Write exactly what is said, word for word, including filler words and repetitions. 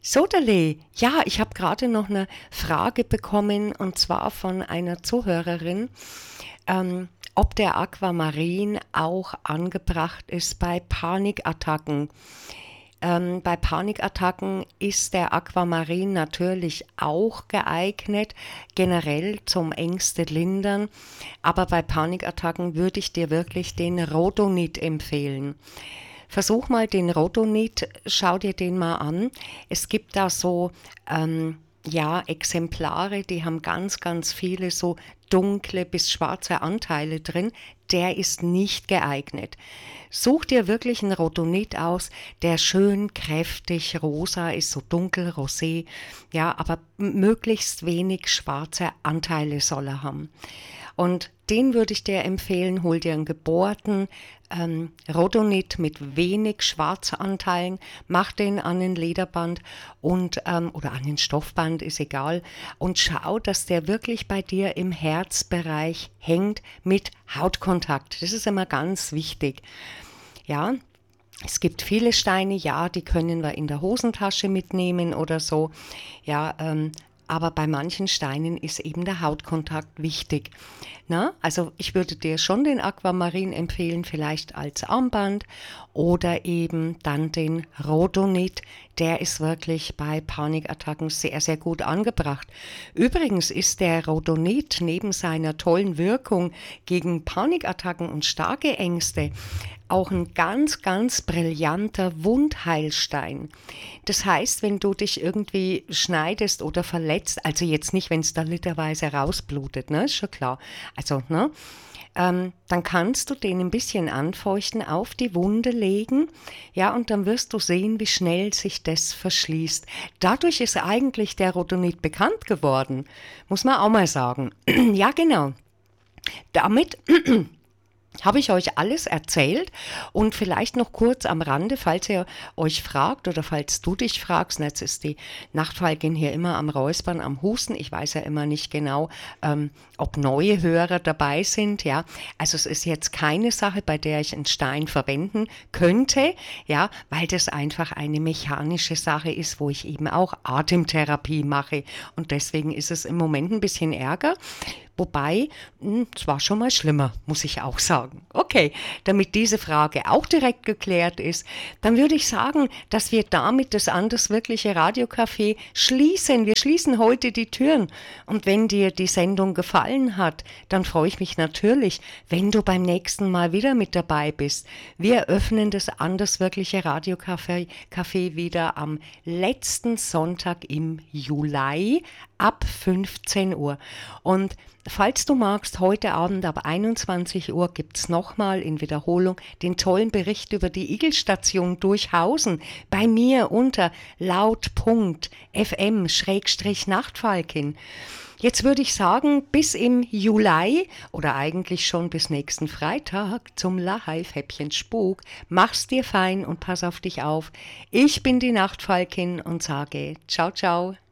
Soderle, ja, ich habe gerade noch eine Frage bekommen und zwar von einer Zuhörerin, ähm, ob der Aquamarin auch angebracht ist bei Panikattacken. Ähm, bei Panikattacken ist der Aquamarin natürlich auch geeignet, generell zum Ängste lindern, aber bei Panikattacken würde ich dir wirklich den Rhodonit empfehlen. Versuch mal den Rhodonit, schau dir den mal an. Es gibt da so ähm, ja, Exemplare, die haben ganz, ganz viele so dunkle bis schwarze Anteile drin. Der ist nicht geeignet. Such dir wirklich einen Rhodonit aus, der schön kräftig rosa ist, so dunkel rosé, ja, aber möglichst wenig schwarze Anteile soll er haben. Und den würde ich dir empfehlen, hol dir einen gebohrten ähm, Rhodonit mit wenig Schwarzanteilen, mach den an ein Lederband und, ähm, oder an ein Stoffband, ist egal, und schau, dass der wirklich bei dir im Herzbereich hängt mit Hautkontakt. Das ist immer ganz wichtig. Ja, es gibt viele Steine, ja, die können wir in der Hosentasche mitnehmen oder so, ja, ähm, aber bei manchen Steinen ist eben der Hautkontakt wichtig. Na, also ich würde dir schon den Aquamarin empfehlen, vielleicht als Armband oder eben dann den Rhodonit. Der ist wirklich bei Panikattacken sehr, sehr gut angebracht. Übrigens ist der Rhodonit neben seiner tollen Wirkung gegen Panikattacken und starke Ängste auch ein ganz, ganz brillanter Wundheilstein. Das heißt, wenn du dich irgendwie schneidest oder verletzt, also jetzt nicht, wenn es da literweise rausblutet, ne, ist schon klar. Also, ne, ähm, dann kannst du den ein bisschen anfeuchten, auf die Wunde legen, ja, und dann wirst du sehen, wie schnell sich das verschließt. Dadurch ist eigentlich der Rhodonit bekannt geworden, muss man auch mal sagen. Ja, genau. Damit habe ich euch alles erzählt und vielleicht noch kurz am Rande, falls ihr euch fragt oder falls du dich fragst, jetzt ist die Nachtfalkin hier immer am Räuspern, am Husten, ich weiß ja immer nicht genau, ähm, ob neue Hörer dabei sind, ja, also es ist jetzt keine Sache, bei der ich einen Stein verwenden könnte, ja, weil das einfach eine mechanische Sache ist, wo ich eben auch Atemtherapie mache und deswegen ist es im Moment ein bisschen Ärger. Wobei, es war schon mal schlimmer, muss ich auch sagen. Okay, damit diese Frage auch direkt geklärt ist, dann würde ich sagen, dass wir damit das Anderswirkliche Radiocafé schließen. Wir schließen heute die Türen. Und wenn dir die Sendung gefallen hat, dann freue ich mich natürlich, wenn du beim nächsten Mal wieder mit dabei bist. Wir öffnen das Anderswirkliche Radiocafé Café wieder am letzten Sonntag im Juli ab fünfzehn Uhr. Und falls du magst, heute Abend ab einundzwanzig Uhr gibt es nochmal in Wiederholung den tollen Bericht über die Igelstation Durchhausen bei mir unter laut.fm-nachtfalkin. Jetzt würde ich sagen, bis im Juli oder eigentlich schon bis nächsten Freitag zum Live-Häppchen Spuk. Mach's dir fein und pass auf dich auf. Ich bin die Nachtfalkin und sage ciao, ciao.